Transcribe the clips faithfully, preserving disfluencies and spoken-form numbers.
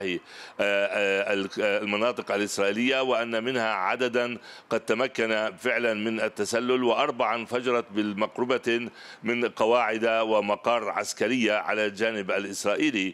المناطق الإسرائيلية، وأن منها عددا قد تمكن فعلا من التسلل، وأربعة انفجرت بالمقربة من قواعد ومقار عسكرية على الجانب الإسرائيلي.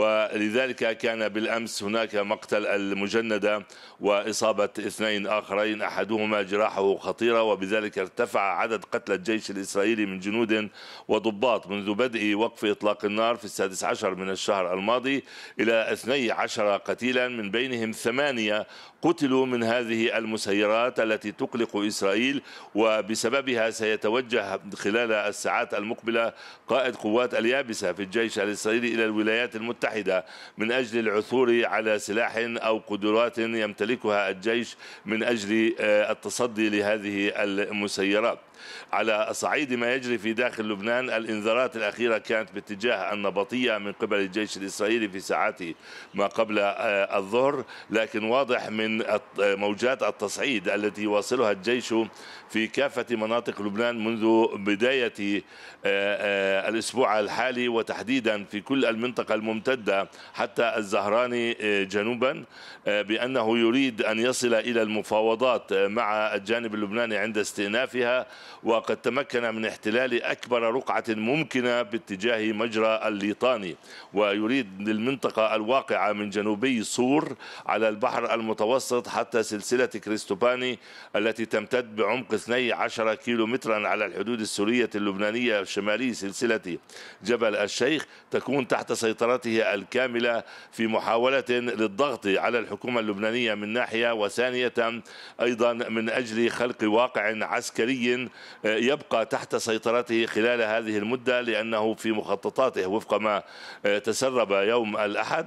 ولذلك كان بالأمس هناك مقتل المجندة وإصابة اثنين آخرين، أحدهما جراحه خطيرة، وبذلك ارتفع عدد قتلى الجيش الإسرائيلي من جنود وضباط منذ بدء وقف إطلاق النار في السادس عشر من الشهر الماضي إلى اثني عشر قتيلا، من بينهم ثمانية قتلوا من هذه المسيرات التي تقلق إسرائيل، وبسببها سيتوجه خلال الساعات المقبلة قائد قوات اليابسة في الجيش الإسرائيلي إلى الولايات المتحدة من أجل العثور على سلاح أو قدرات يمتلكها الجيش من أجل التصدي لهذه المسيرات. على صعيد ما يجري في داخل لبنان، الإنذارات الأخيرة كانت باتجاه النبطية من قبل الجيش الإسرائيلي في ساعات ما قبل الظهر، لكن واضح من موجات التصعيد التي يواصلها الجيش في كافة مناطق لبنان منذ بداية الأسبوع الحالي، وتحديدا في كل المنطقة الممتدة حتى الزهراني جنوبا، بأنه يريد أن يصل إلى المفاوضات مع الجانب اللبناني عند استئنافها، وقد تمكن من احتلال أكبر رقعة ممكنة باتجاه مجرى الليطاني، ويريد للمنطقة الواقعة من جنوبي صور على البحر المتوسط حتى سلسلة كريستوباني التي تمتد بعمق اثني عشر كيلو مترا على الحدود السورية اللبنانية شمالي سلسلة جبل الشيخ، تكون تحت سيطرته الكاملة في محاولة للضغط على الحكومة اللبنانية من ناحية، وثانية أيضا من أجل خلق واقع عسكري يبقى تحت سيطرته خلال هذه المدة، لأنه في مخططاته وفق ما تسرب يوم الأحد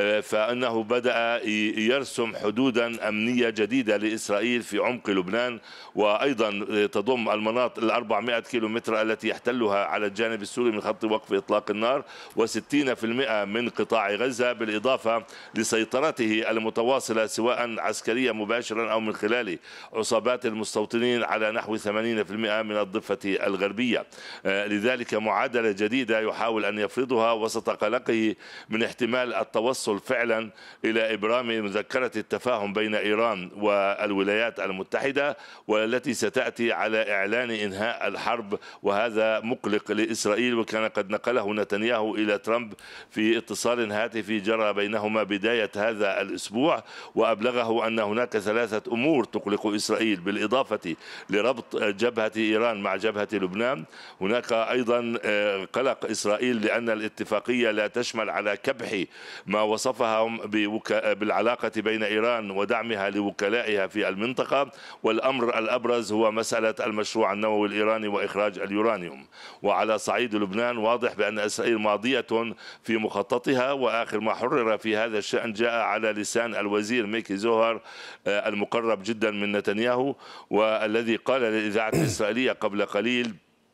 فإنه بدأ يرسم حدودا أمنية جديدة لإسرائيل في عمق لبنان، وأيضا تضم المناطق الأربعمائة كيلو متر التي يحتلها على الجانب السوري من خط وقف إطلاق النار، وستين بالمئة من قطاع غزة، بالإضافة لسيطرته المتواصلة سواء عسكريا مباشرا أو من خلال عصابات المستوطنين على نحو ثمانين بالمئة من الضفة الغربية. لذلك معادلة جديدة يحاول أن يفرضها وسط قلقه من احتمال التوصل فعلا إلى إبرام مذكرة التفاهم بين إيران والولايات المتحدة، والتي ستأتي على إعلان إنهاء الحرب، وهذا مقلق لإسرائيل. وكان قد نقله نتنياهو إلى ترامب في اتصال هاتفي جرى بينهما بداية هذا الأسبوع، وأبلغه أن هناك ثلاثة أمور تقلق إسرائيل بالإضافة لربط جبهة إيران مع جبهة لبنان. هناك أيضا قلق إسرائيل لأن الاتفاقية لا تشمل على كبح ما وصفهم بالعلاقة بين إيران ودعمها لوكلائها في المنطقة، والأمر الأبرز هو مسألة المشروع النووي الإيراني وإخراج اليورانيوم. وعلى صعيد لبنان واضح بأن إسرائيل ماضية في مخططها، وآخر ما حرر في هذا الشأن جاء على لسان الوزير ميكي زوهر المقرب جدا من نتنياهو، والذي قال للإذاعة الإسرائيلية قبل قليل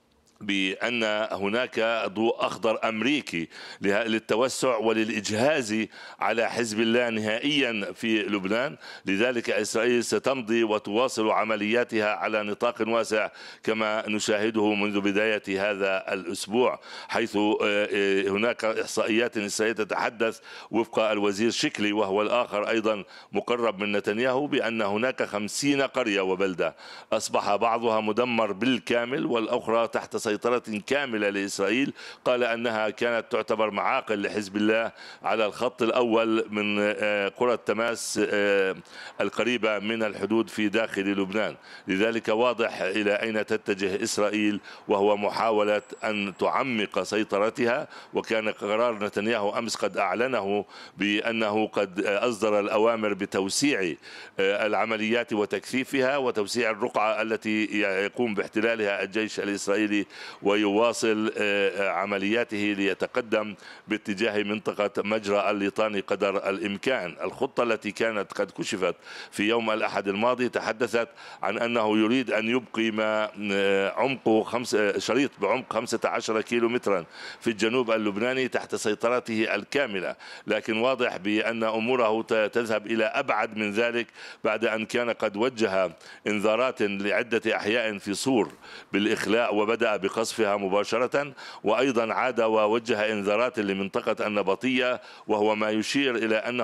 بأن هناك ضوء أخضر أمريكي للتوسع وللإجهاز على حزب الله نهائيا في لبنان. لذلك إسرائيل ستمضي وتواصل عملياتها على نطاق واسع كما نشاهده منذ بداية هذا الأسبوع، حيث هناك إحصائيات إسرائيلية تتحدث وفق الوزير شكلي وهو الآخر أيضا مقرب من نتنياهو بأن هناك خمسين قرية وبلدة أصبح بعضها مدمر بالكامل والأخرى تحت سيطرة كاملة لإسرائيل. قال أنها كانت تعتبر معاقل لحزب الله على الخط الأول من قرى التماس القريبة من الحدود في داخل لبنان. لذلك واضح إلى أين تتجه إسرائيل، وهو محاولة أن تعمق سيطرتها. وكان قرار نتنياهو أمس قد أعلنه بأنه قد أصدر الأوامر بتوسيع العمليات وتكثيفها وتوسيع الرقعة التي يقوم باحتلالها الجيش الإسرائيلي، ويواصل عملياته ليتقدم باتجاه منطقة مجرى الليطاني قدر الإمكان. الخطة التي كانت قد كشفت في يوم الأحد الماضي تحدثت عن أنه يريد أن يبقي ما عمقه خمس شريط بعمق خمسة عشر كيلو مترا في الجنوب اللبناني تحت سيطرته الكاملة، لكن واضح بأن أموره تذهب إلى أبعد من ذلك بعد أن كان قد وجه إنذارات لعدة أحياء في صور بالإخلاء وبدأ بقصفها مباشرة، وأيضا عاد ووجه إنذارات لمنطقة النبطية، وهو ما يشير إلى أنه